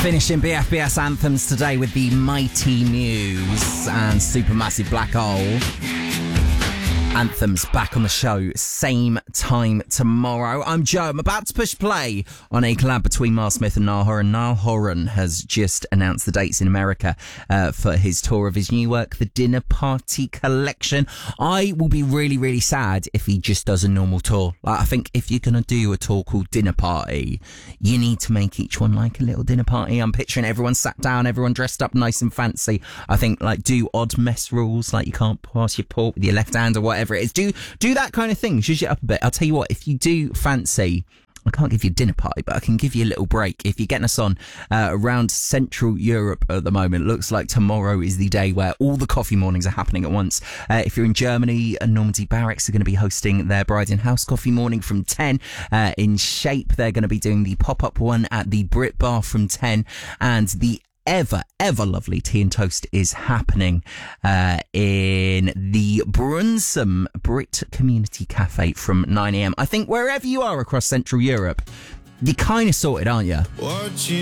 Finishing BFBS anthems today with the Mighty Muse and Supermassive Black Hole. Anthems back on the show, same time tomorrow. I'm Joe. I'm about to push play on a collab between Miles Smith and Niall Horan. Niall Horan has just announced the dates in America for his tour of his new work, the Dinner Party Collection. I will be really, really sad if he just does a normal tour. Like, I think if you're going to do a tour called Dinner Party, you need to make each one like a little dinner party. I'm picturing everyone sat down, everyone dressed up nice and fancy. I think, like, do odd mess rules, like you can't pass your pork with your left hand or whatever it is. Do that kind of thing. Zhuzh it up a bit. I'll tell you what, if you do fancy, I can't give you a dinner party, but I can give you a little break. If you're getting us on around Central Europe at the moment, looks like tomorrow is the day where all the coffee mornings are happening at once. If you're in Germany, Normandy Barracks are going to be hosting their Bride in House coffee morning from 10. In Shape, they're going to be doing the pop-up one at the Brit Bar from 10. And the ever lovely Tea and Toast is happening in the Brunsum Brit Community Cafe from 9am. I think wherever you are across Central Europe, you're kind of sorted, aren't you?